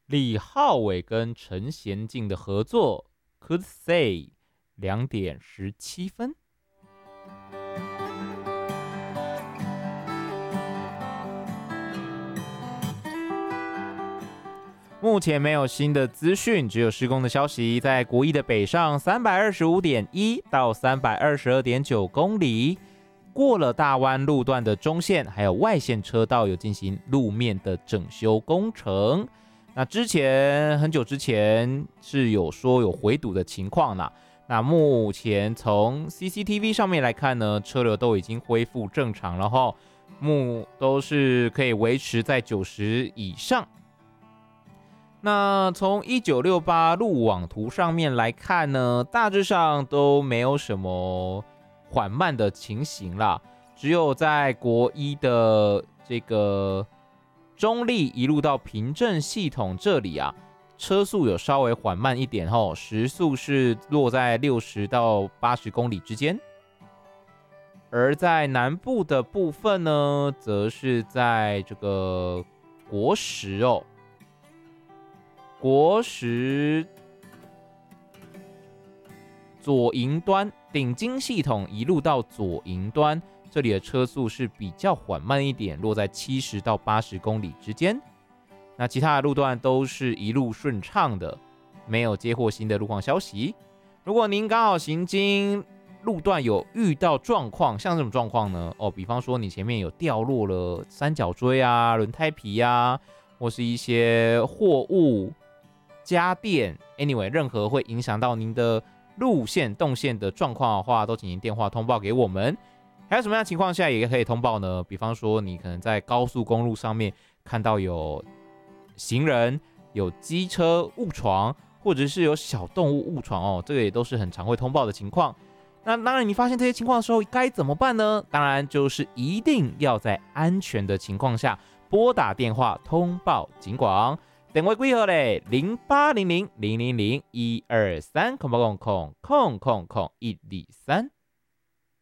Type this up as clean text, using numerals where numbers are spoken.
李浩伟跟陈贤进的合作 Could Say 2:17。目前没有新的资讯，只有施工的消息。在国一的北上325.1到322.9公里，过了大弯路段的中线还有外线车道有进行路面的整修工程。那之前很久之前是有说有回堵的情况啦。那目前从 CCTV 上面来看呢，车流都已经恢复正常了齁，都是可以维持在90以上。那从1968路网图上面来看呢，大致上都没有什么缓慢的情形啦，只有在国一的这个中立一路到平镇系统这里啊，车速有稍微缓慢一点齁，时速是落在60到80公里之间。而在南部的部分呢，则是在这个国十哦。国十左营端顶金系统一路到左营端，这里的车速是比较缓慢一点，落在70到80公里之间。那其他的路段都是一路顺畅的，没有接获新的路况消息。如果您刚好行经路段有遇到状况，像这种状况呢，比方说你前面有掉落了三角锥啊、轮胎皮啊，或是一些货物、家电 ，anyway， 任何会影响到您的路线动线的状况的话，都请您电话通报给我们。还有什么样的情况下也可以通报呢？比方说，你可能在高速公路上面看到有行人、有机车误闯，或者是有小动物误闯哦，这个也都是很常会通报的情况。那当然，你发现这些情况的时候该怎么办呢？当然就是一定要在安全的情况下拨打电话通报警广。电话几号嘞？0800000123，0800000123。